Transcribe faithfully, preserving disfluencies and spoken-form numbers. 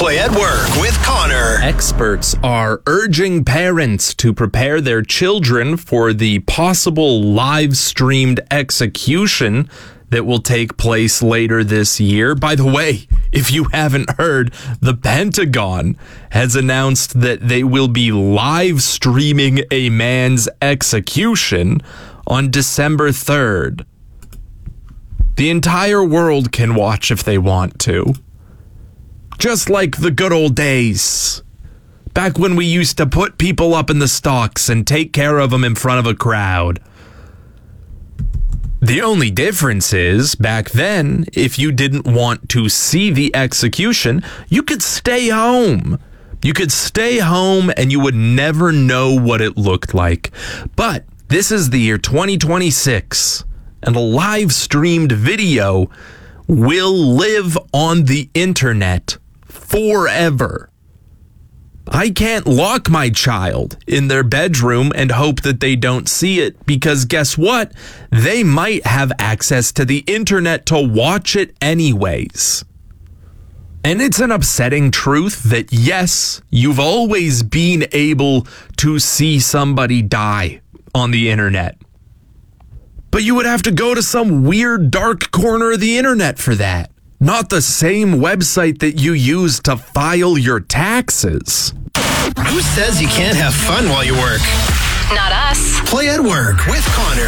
Play at Work with Connor. Experts are urging parents to prepare their children for the possible live-streamed execution that will take place later this year. By the way, if you haven't heard, the Pentagon has announced that they will be live streaming a man's execution on December third. The entire world can watch if they want to. Just like the good old days. Back when we used to put people up in the stocks and take care of them in front of a crowd. The only difference is, back then, if you didn't want to see the execution, you could stay home. You could stay home and you would never know what it looked like. But this is the year twenty twenty-six, and a live streamed video will live on the internet forever. I can't lock my child in their bedroom and hope that they don't see it, because guess what? They might have access to the internet to watch it anyways. And it's an upsetting truth that, yes, you've always been able to see somebody die on the internet. But you would have to go to some weird dark corner of the internet for that. Not the same website that you use to file your taxes. Who says you can't have fun while you work? Not us. Play at Work with Connor.